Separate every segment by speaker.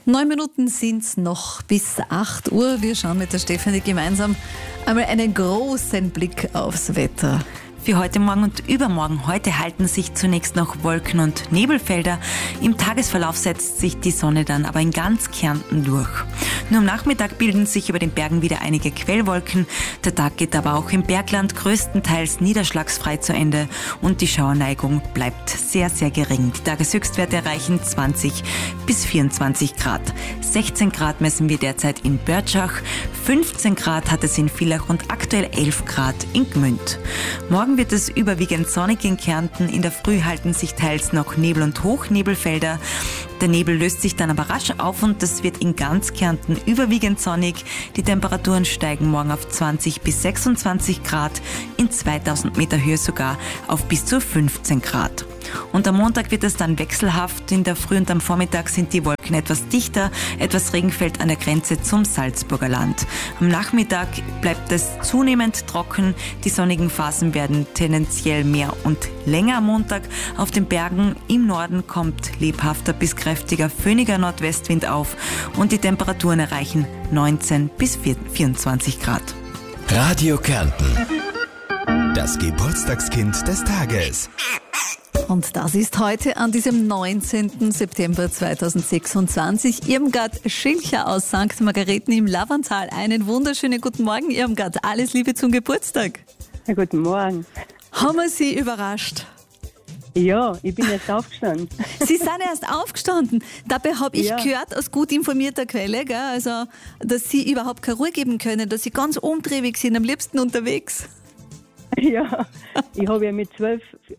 Speaker 1: 9 Minuten sind es noch bis 8 Uhr. Wir schauen mit der Stefanie gemeinsam einmal einen großen Blick aufs Wetter.
Speaker 2: Für heute Morgen und übermorgen. Heute halten sich zunächst noch Wolken- und Nebelfelder. Im Tagesverlauf setzt sich die Sonne dann aber in ganz Kärnten durch. Nur am Nachmittag bilden sich über den Bergen wieder einige Quellwolken. Der Tag geht aber auch im Bergland größtenteils niederschlagsfrei zu Ende und die Schauerneigung bleibt sehr, sehr gering. Die Tageshöchstwerte erreichen 20 bis 24 Grad. 16 Grad messen wir derzeit in Börtschach, 15 Grad hat es in Villach und aktuell 11 Grad in Gmünd. Morgen wird es überwiegend sonnig in Kärnten. In der Früh halten sich teils noch Nebel- und Hochnebelfelder. Der Nebel löst sich dann aber rasch auf und es wird in ganz Kärnten überwiegend sonnig. Die Temperaturen steigen morgen auf 20 bis 26 Grad, in 2000 Meter Höhe sogar auf bis zu 15 Grad. Und am Montag wird es dann wechselhaft. In der Früh und am Vormittag sind die Wolken etwas dichter. Etwas Regen fällt an der Grenze zum Salzburger Land. Am Nachmittag bleibt es zunehmend trocken. Die sonnigen Phasen werden tendenziell mehr und länger am Montag. Auf den Bergen im Norden kommt lebhafter bis kräftiger föhniger Nordwestwind auf und die Temperaturen erreichen 19 bis 24 Grad.
Speaker 3: Radio Kärnten. Das Geburtstagskind des Tages.
Speaker 1: Und das ist heute an diesem 19. September 2026 Irmgard Schilcher aus St. Margareten im Lavantal. Einen wunderschönen guten Morgen, Irmgard. Alles Liebe zum Geburtstag.
Speaker 4: Ja, guten Morgen.
Speaker 1: Haben wir Sie überrascht?
Speaker 4: Ja, ich bin jetzt aufgestanden.
Speaker 1: Sie sind erst aufgestanden. Dabei habe ich
Speaker 4: Ja.
Speaker 1: gehört, aus gut informierter Quelle, gell, also, dass Sie überhaupt keine Ruhe geben können, dass Sie ganz umtriebig sind, am liebsten unterwegs.
Speaker 4: Ja, ich habe ja mit 12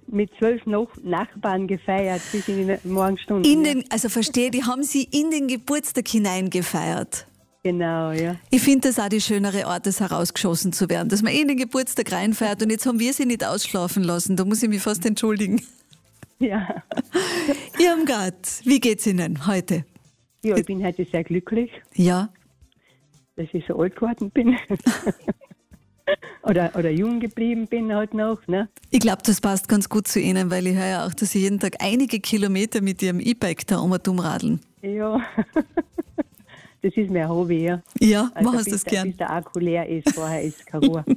Speaker 4: Nachbarn gefeiert bis in die Morgenstunden.
Speaker 1: Also verstehe, die haben Sie in den Geburtstag hineingefeiert.
Speaker 4: Genau, ja.
Speaker 1: Ich finde das auch die schönere Art, das herausgeschossen zu werden, dass man in den Geburtstag reinfeiert und jetzt haben wir sie nicht ausschlafen lassen. Da muss ich mich fast entschuldigen.
Speaker 4: Ja.
Speaker 1: Irmgard, wie geht's Ihnen heute?
Speaker 4: Ja, ich bin heute sehr glücklich,
Speaker 1: Ja,
Speaker 4: dass ich so alt geworden bin. oder jung geblieben bin halt noch, ne?
Speaker 1: ich glaube, das passt ganz gut zu Ihnen, weil ich höre ja auch, dass Sie jeden Tag einige Kilometer mit Ihrem E-Bike da radeln.
Speaker 4: Ja. Das ist mein Hobby, ja.
Speaker 1: Ja,
Speaker 4: Also
Speaker 1: machen Sie das gern.
Speaker 4: bis der Akku leer ist, vorher ist keine Ruhe.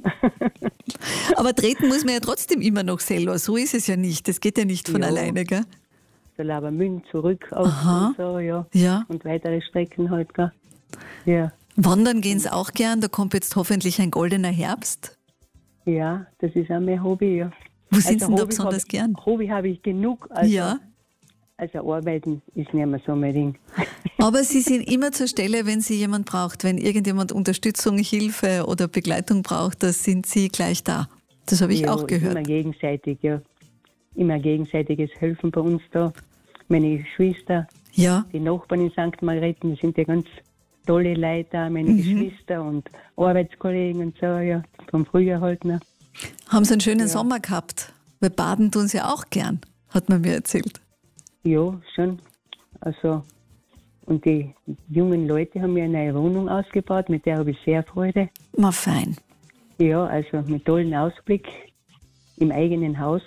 Speaker 1: Aber treten muss man ja trotzdem immer noch selber. So ist es ja nicht. Das geht ja nicht von
Speaker 4: Ja.
Speaker 1: alleine, gell?
Speaker 4: So Labermünd zurück aus
Speaker 1: Aha.
Speaker 4: und so, ja.
Speaker 1: Ja.
Speaker 4: Und weitere Strecken halt, gell. Ja.
Speaker 1: Wandern gehen Sie auch gern. Da kommt jetzt hoffentlich ein goldener Herbst.
Speaker 4: Ja, das ist auch mein Hobby, ja.
Speaker 1: Wo sind Sie denn da
Speaker 4: Hobby
Speaker 1: besonders gern?
Speaker 4: Hobby habe ich genug, also,
Speaker 1: Ja,
Speaker 4: also arbeiten ist nicht mehr so mein Ding.
Speaker 1: aber Sie sind immer zur Stelle, wenn Sie jemand braucht. Wenn irgendjemand Unterstützung, Hilfe oder Begleitung braucht, da sind Sie gleich da. Das habe ich
Speaker 4: Ja,
Speaker 1: auch gehört.
Speaker 4: Immer gegenseitig, ja. Immer gegenseitiges Helfen bei uns da. Meine Geschwister,
Speaker 1: Ja,
Speaker 4: die Nachbarn in St. Margareten, das sind ja ganz tolle Leute da, meine Geschwister und Arbeitskollegen und so, ja. Vom Frühjahr halt noch.
Speaker 1: haben Sie einen schönen Sommer gehabt? Weil baden tun Sie auch gern, hat man mir erzählt.
Speaker 4: Ja, schon. Also, und die jungen Leute haben mir eine neue Wohnung ausgebaut, mit der habe ich sehr Freude.
Speaker 1: Mal fein.
Speaker 4: Ja, also mit tollen Ausblick im eigenen Haus,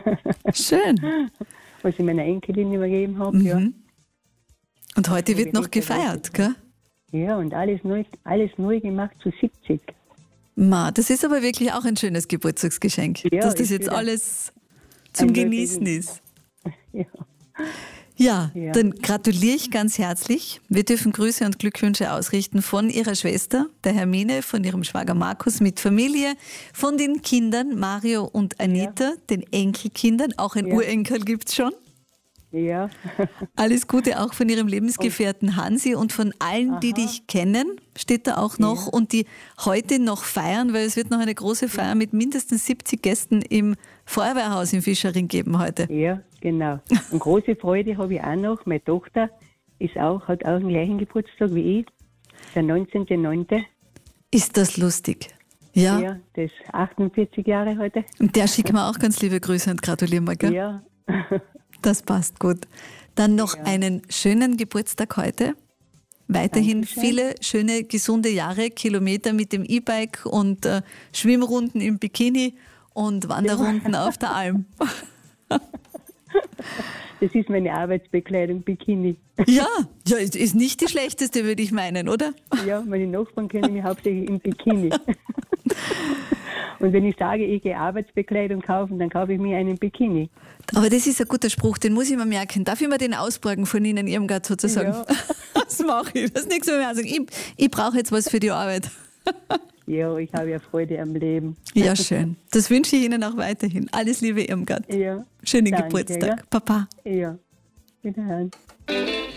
Speaker 1: Schön.
Speaker 4: was ich meiner Enkelin übergeben habe. Ja.
Speaker 1: Und heute wird noch gefeiert, gell?
Speaker 4: Ja, und alles neu gemacht zu 70.
Speaker 1: Ma, das ist aber wirklich auch ein schönes Geburtstagsgeschenk,
Speaker 4: Ja,
Speaker 1: dass das
Speaker 4: ist
Speaker 1: jetzt
Speaker 4: wieder
Speaker 1: alles zum
Speaker 4: ein
Speaker 1: Genießen
Speaker 4: möglichen-
Speaker 1: ist.
Speaker 4: Ja.
Speaker 1: Ja,
Speaker 4: Ja.
Speaker 1: dann gratuliere ich ganz herzlich. Wir dürfen Grüße und Glückwünsche ausrichten von Ihrer Schwester, der Hermine, von Ihrem Schwager Markus mit Familie, von den Kindern Mario und Anita, den Enkelkindern, auch ein
Speaker 4: Ja.
Speaker 1: Urenkel gibt's schon.
Speaker 4: Ja,
Speaker 1: Alles Gute auch von Ihrem Lebensgefährten Hansi und von allen, die dich kennen, steht da auch noch, und die heute noch feiern, weil es wird noch eine große Feier mit mindestens 70 Gästen im Feuerwehrhaus in Fischering geben heute.
Speaker 4: ja, genau. Und große Freude habe ich auch noch. Meine Tochter hat auch den gleichen Geburtstag wie ich, der 19.09.
Speaker 1: Ist das lustig? Ja.
Speaker 4: Ja, das ist 48 Jahre heute.
Speaker 1: Und der schicken wir auch ganz liebe Grüße und gratulieren wir, gell?
Speaker 4: Ja,
Speaker 1: Das passt gut. Dann noch einen schönen Geburtstag heute. Weiterhin
Speaker 4: Dankeschön.
Speaker 1: viele schöne, gesunde Jahre, Kilometer mit dem E-Bike und Schwimmrunden im Bikini und Wanderrunden auf der Alm.
Speaker 4: Das ist meine Arbeitsbekleidung, Bikini.
Speaker 1: Ja, ist nicht die schlechteste, würde ich meinen, oder?
Speaker 4: Ja, meine Nachbarn kennen mich hauptsächlich im Bikini. Und wenn ich sage, ich gehe Arbeitsbekleidung kaufen, dann kaufe ich mir einen Bikini.
Speaker 1: Aber das ist ein guter Spruch, den muss ich mir merken. Darf ich mir den ausborgen von Ihnen, Irmgard, sozusagen?
Speaker 4: Ja.
Speaker 1: Das mache ich. Das nächste Mal sagen, ich brauche jetzt was für die Arbeit.
Speaker 4: Ja, ich habe ja Freude am Leben.
Speaker 1: Ja, schön. Das wünsche ich Ihnen auch weiterhin. Alles Liebe, Irmgard.
Speaker 4: Ja.
Speaker 1: Schönen
Speaker 4: Danke,
Speaker 1: Geburtstag.
Speaker 4: ja.
Speaker 1: Papa.
Speaker 4: Ja. Wiederhören.